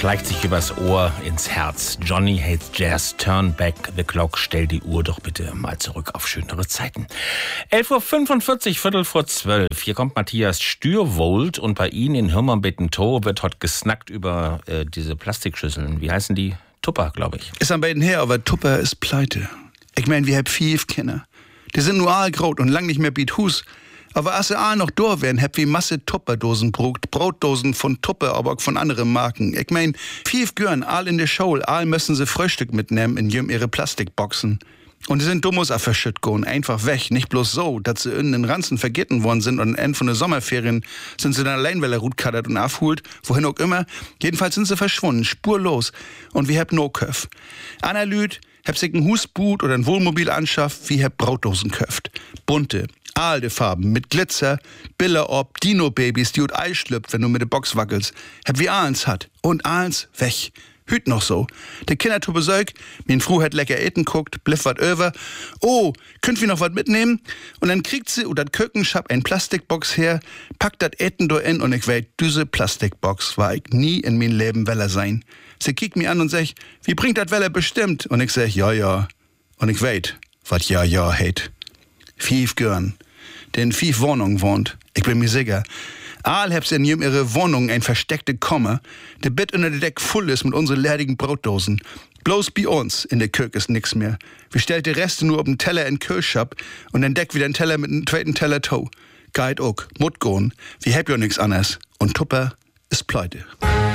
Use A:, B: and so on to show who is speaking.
A: schleicht sich übers Ohr ins Herz. Johnny hates Jazz, turn back the clock, stell die Uhr doch bitte mal zurück auf schönere Zeiten. 11.45 Uhr, 11:45. Hier kommt Matthias Stürwold und bei Ihnen in Hirmernbetten-Toh wird heute gesnackt über diese Plastikschüsseln. Wie heißen die? Tupper, glaube ich.
B: Ist am beiden her, aber Tupper ist pleite. Ich mein, wir haben 5 Kinder. Die sind nur aalgroß und lang nicht mehr biet Hus. Aber als sie noch da wären, hab wie Masse Tupperdosen brugt, Brotdosen von Tupper, aber auch von anderen Marken. Ich mein, 5 Gürn, all in der Show, all müssen sie Frühstück mitnehmen in ihre Plastikboxen. Und die sind dummus verschütt gehen, einfach weg. Nicht bloß so, dass sie in den Ranzen vergessen worden sind und am Ende von der Sommerferien sind sie dann allein, weil er Rut kaddert und abholt, wohin auch immer. Jedenfalls sind sie verschwunden, spurlos. Und wir hab no Köf. Anna Lüd, hab sich ein Husboot oder ein Wohnmobil anschafft, wie hab Brotdosen köft. Bunte, alte Farben, mit Glitzer, Bille ob, Dino-Babys, die ut Ei schlüpft, wenn du mit der Box wackelst. Hab wie Ahlens hat. Und Ahlens weg. Hüt noch so. Der Kinder tu Besuch, min Fru hat lecker eten guckt, bliff wat över. Oh, könnt wir noch wat mitnehmen? Und dann kriegt sie oder Kökenschab ein Plastikbox her, packt dat Eten do in und ich weet, diese Plastikbox war ich nie in mein Leben Weller sein. Sie kickt mir an und sagt, wie bringt dat Weller bestimmt? Und ich sag, ja. Und ich weet, wat ja heit. 5 Gürn, der in 5 Wohnungen wohnt. Ich bin mir sicher. All hab's in ihre Wohnung ein versteckte Komme, der Bett unter der Deck voll ist mit unseren leerigen Brotdosen. Bloß bei uns in der Kök ist nix mehr. Wir stellt die Reste nur auf den Teller in den Kühlschab und dann deckt wieder ein Teller mit einem zweiten Teller Tau. Geht auch, Mut gehen. Wir hab ja nix anderes. Und Tupper ist pleite.